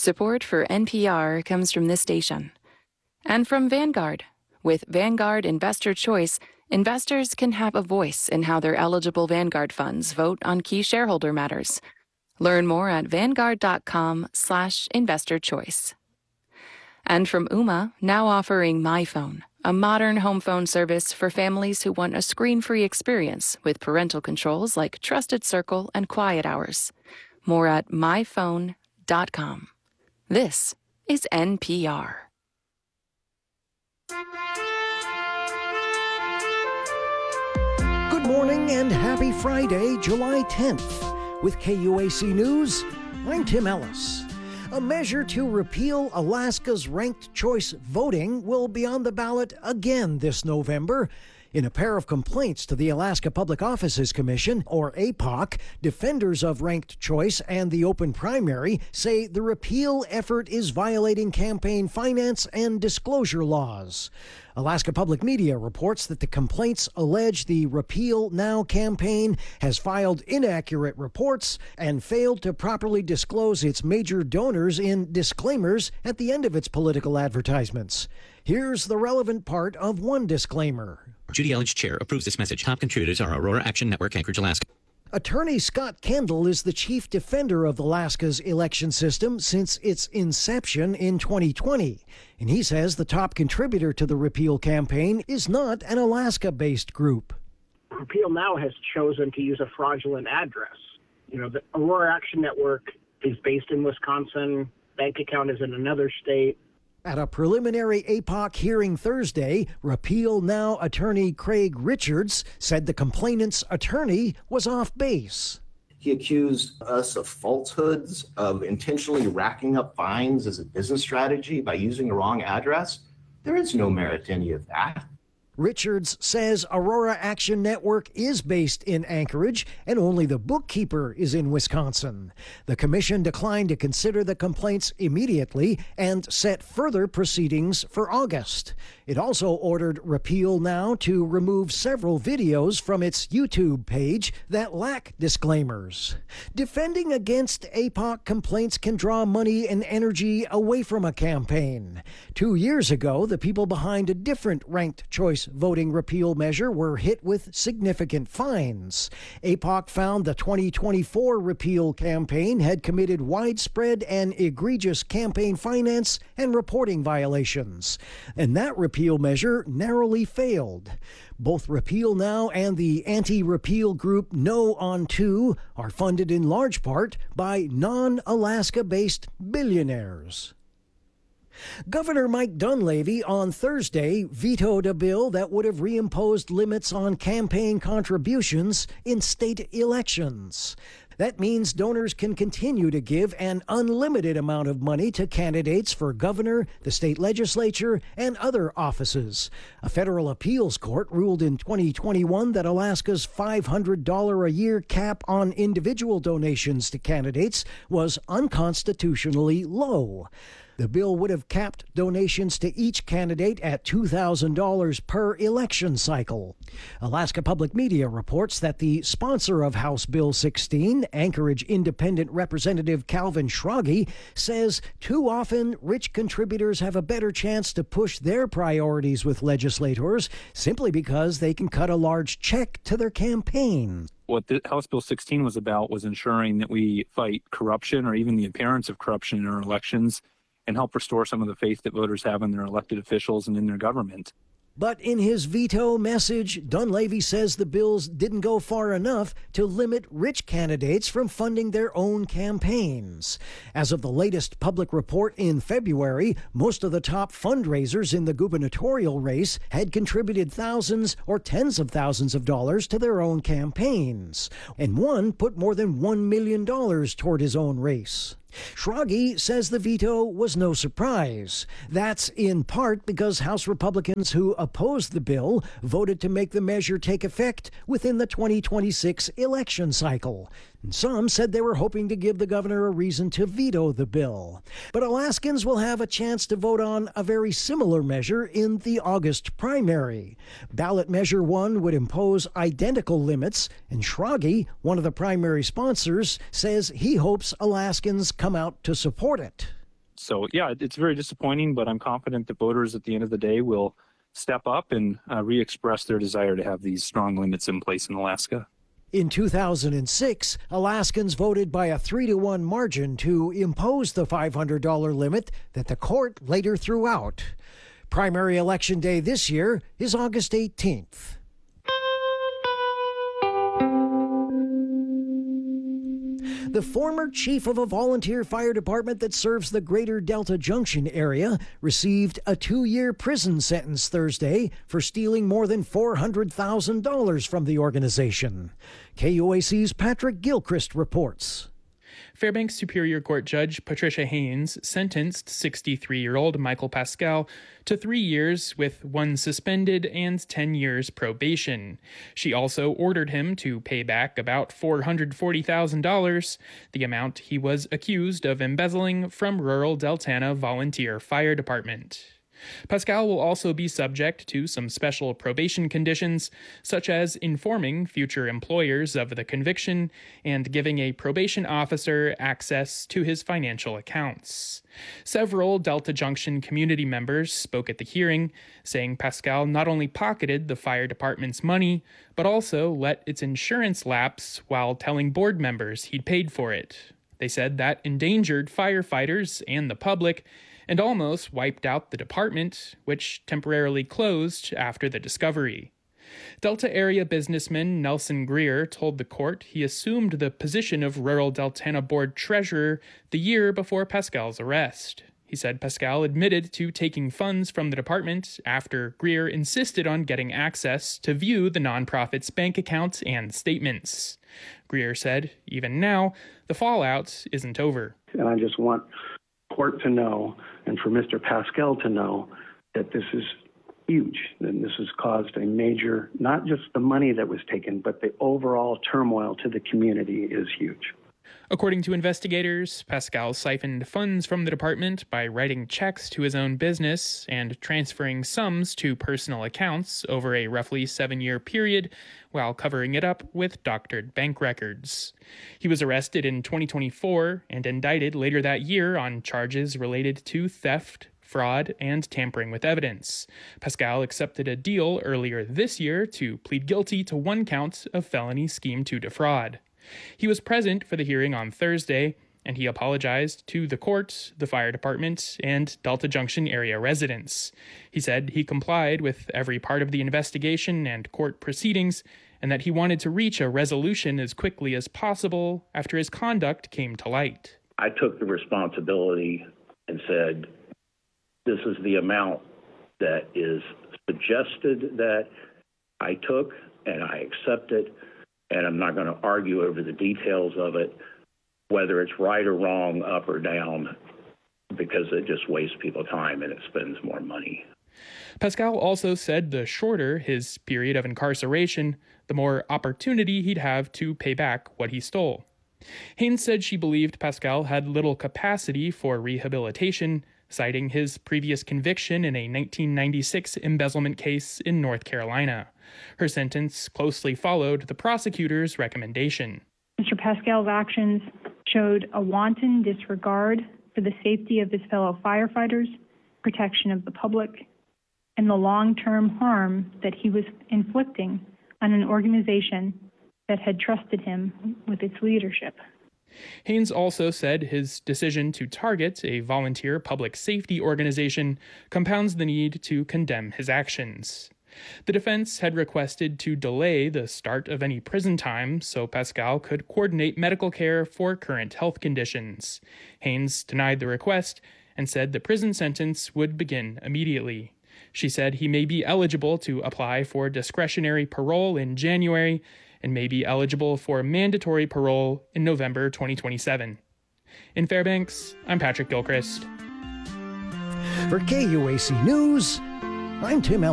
Support for NPR comes from this station. And from Vanguard. With Vanguard Investor Choice, investors can have a voice in how their eligible Vanguard funds vote on key shareholder matters. Learn more at vanguard.com/investorchoice. And from Ooma, now offering MyPhone, a modern home phone service for families who want a screen-free experience with parental controls like Trusted Circle and Quiet Hours. More at myphone.com. This is NPR. Good morning and happy Friday, July 10th. With KUAC News, I'm Tim Ellis. A measure to repeal Alaska's ranked choice voting will be on the ballot again this November. In a pair of complaints to the Alaska Public Offices Commission, or APOC, defenders of ranked choice and the open primary say the repeal effort is violating campaign finance and disclosure laws. Alaska Public Media reports that the complaints allege the Repeal Now campaign has filed inaccurate reports and failed to properly disclose its major donors in disclaimers at the end of its political advertisements. Here's the relevant part of one disclaimer. Judy Elledge, Chair, approves this message. Top contributors are Aurora Action Network, Anchorage, Alaska. Attorney Scott Kendall is the chief defender of Alaska's election system since its inception in 2020. And he says the top contributor to the repeal campaign is not an Alaska-based group. Repeal Now has chosen to use a fraudulent address. The Aurora Action Network is based in Wisconsin. Bank account is in another state. At a preliminary APOC hearing Thursday, Repeal Now attorney Craig Richards said the complainant's attorney was off base. He accused us of falsehoods, of intentionally racking up fines as a business strategy by using the wrong address. There is no merit to any of that. Richards says Aurora Action Network is based in Anchorage and only the bookkeeper is in Wisconsin. The commission declined to consider the complaints immediately and set further proceedings for August. It also ordered Repeal Now to remove several videos from its YouTube page that lack disclaimers. Defending against APOC complaints can draw money and energy away from a campaign. 2 years ago, the people behind a different ranked choice voting repeal measure were hit with significant fines. APOC found the 2024 repeal campaign had committed widespread and egregious campaign finance and reporting violations. And that repeal measure narrowly failed. Both Repeal Now and the anti-repeal group No on 2 are funded in large part by non-Alaska-based billionaires. Governor Mike Dunleavy on Thursday vetoed a bill that would have reimposed limits on campaign contributions in state elections. That means donors can continue to give an unlimited amount of money to candidates for governor, the state legislature, and other offices. A federal appeals court ruled in 2021 that Alaska's $500 a year cap on individual donations to candidates was unconstitutionally low. The bill would have capped donations to each candidate at $2,000 per election cycle. Alaska Public Media reports that the sponsor of House Bill 16, Anchorage Independent Representative Calvin Schrage, says too often rich contributors have a better chance to push their priorities with legislators simply because they can cut a large check to their campaign. What the House Bill 16 was about was ensuring that we fight corruption or even the appearance of corruption in our elections and help restore some of the faith that voters have in their elected officials and in their government. But in his veto message, Dunleavy says the bills didn't go far enough to limit rich candidates from funding their own campaigns. As of the latest public report in February, most of the top fundraisers in the gubernatorial race had contributed thousands or tens of thousands of dollars to their own campaigns, and one put more than $1 million toward his own race. Schrage says the veto was no surprise. That's in part because House Republicans who opposed the bill voted to make the measure take effect within the 2026 election cycle. And some said they were hoping to give the governor a reason to veto the bill. But Alaskans will have a chance to vote on a very similar measure in the August primary. Ballot Measure 1 would impose identical limits, and Schrage, one of the primary sponsors, says he hopes Alaskans come out to support it. So, yeah, it's very disappointing, but I'm confident that voters at the end of the day will step up and re-express their desire to have these strong limits in place in Alaska. In 2006, Alaskans voted by a 3-1 margin to impose the $500 limit that the court later threw out. Primary election day this year is August 18th. The former chief of a volunteer fire department that serves the greater Delta Junction area received a 2-year prison sentence Thursday for stealing more than $400,000 from the organization. KUAC's Patrick Gilchrist reports. Fairbanks Superior Court Judge Patricia Haynes sentenced 63-year-old Michael Pascal to 3 years with 1 suspended and 10 years probation. She also ordered him to pay back about $440,000, the amount he was accused of embezzling from rural Deltana Volunteer Fire Department. Pascal will also be subject to some special probation conditions, such as informing future employers of the conviction and giving a probation officer access to his financial accounts. Several Delta Junction community members spoke at the hearing, saying Pascal not only pocketed the fire department's money, but also let its insurance lapse while telling board members he'd paid for it. They said that endangered firefighters and the public, and almost wiped out the department, which temporarily closed after the discovery. Delta area businessman Nelson Greer told the court he assumed the position of Rural Deltana Board Treasurer the year before Pascal's arrest. He said Pascal admitted to taking funds from the department after Greer insisted on getting access to view the nonprofit's bank accounts and statements. Greer said, even now, the fallout isn't over. And I just want court to know, and for Mr. Pascal to know, that this is huge, and this has caused a major, not just the money that was taken, but the overall turmoil to the community is huge. According to investigators, Pascal siphoned funds from the department by writing checks to his own business and transferring sums to personal accounts over a roughly 7-year period while covering it up with doctored bank records. He was arrested in 2024 and indicted later that year on charges related to theft, fraud, and tampering with evidence. Pascal accepted a deal earlier this year to plead guilty to 1 count of felony scheme to defraud. He was present for the hearing on Thursday, and he apologized to the court, the fire department, and Delta Junction area residents. He said he complied with every part of the investigation and court proceedings, and that he wanted to reach a resolution as quickly as possible after his conduct came to light. I took the responsibility and said, this is the amount that is suggested that I took, and I accept it. And I'm not going to argue over the details of it, whether it's right or wrong, up or down, because it just wastes people time and it spends more money. Pascal also said the shorter his period of incarceration, the more opportunity he'd have to pay back what he stole. Haynes said she believed Pascal had little capacity for rehabilitation, citing his previous conviction in a 1996 embezzlement case in North Carolina. Her sentence closely followed the prosecutor's recommendation. Mr. Pascal's actions showed a wanton disregard for the safety of his fellow firefighters, protection of the public, and the long-term harm that he was inflicting on an organization that had trusted him with its leadership. Haynes also said his decision to target a volunteer public safety organization compounds the need to condemn his actions. The defense had requested to delay the start of any prison time so Pascal could coordinate medical care for current health conditions. Haynes denied the request and said the prison sentence would begin immediately. She said he may be eligible to apply for discretionary parole in January and may be eligible for mandatory parole in November 2027. In Fairbanks, I'm Patrick Gilchrist. For KUAC News, I'm Tim